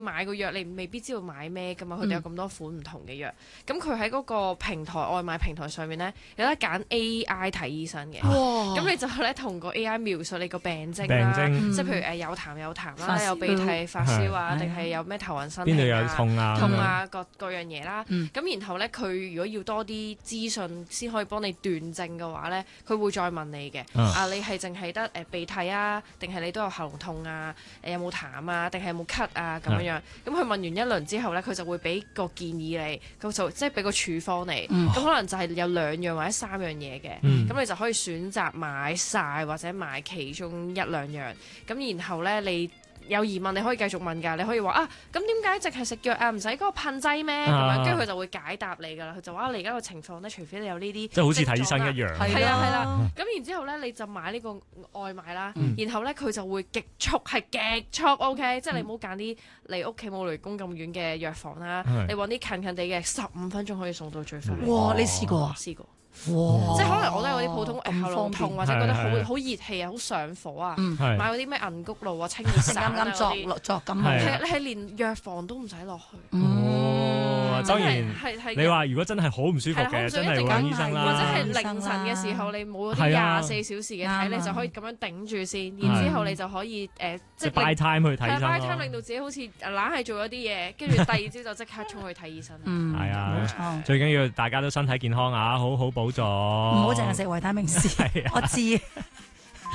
買個藥你未必知道買咩噶嘛，佢哋有咁多款唔同嘅藥。咁佢喺嗰個平台外賣平台上面咧，有得揀 AI 睇醫生嘅。咁你就咧同個 AI 描述你個病徵啦，即係譬如有痰有痰啦，有鼻涕發燒啊，定係有咩頭暈身㷫啊， 邊度有痛啊各樣嘢啦。咁然後咧佢如果要多啲資訊先可以幫你斷症嘅話咧，佢會再問你嘅。你係淨係得鼻涕啊，定係你都有喉嚨痛啊？有冇痰啊？定係有冇咳啊？咁樣。咁佢問完一輪之後咧，佢就會俾個建議你，佢就即係俾個處方你。咁可能就係有2樣或者3樣嘢嘅。咁你就可以選擇買晒或者買其中1、2樣。咁然後咧你有疑問你可以繼續問㗎，你可以話咁點解淨係食藥啊？唔使嗰個噴劑咩？咁樣跟住佢就會解答你㗎啦。佢就話你而家個情況咧，除非你有呢啲， 即係好似睇醫生一樣。 係啦。咁然之後咧，你就買呢個外賣啦。然後咧佢就會極速，OK，即係你唔好揀啲離屋企冇雷公咁遠嘅藥房啦。你揾啲近近地嘅15分鐘可以送到最快。 哇！你試過啊？ 試過。即係可能我都有啲普通喉嚨痛或者覺得好熱氣啊，好上火啊，買嗰啲咩銀菊露啊、清熱散啊啱作咁你係連藥房都唔使落去。 當然你話如果真係好唔舒服嘅，真係揾醫生啦。 或者係凌晨嘅時候，你冇嗰啲24小時嘅睇，你就可以咁樣頂住先，然之後你就可以即係 buy time 去睇醫生。 buy time 令到自己好似懶係做咗啲嘢，跟住第二朝就即刻衝去睇醫生。 係啊，冇錯。最緊要大家都身體健康啊，好好保重。 唔好淨係食維他命 C。我知。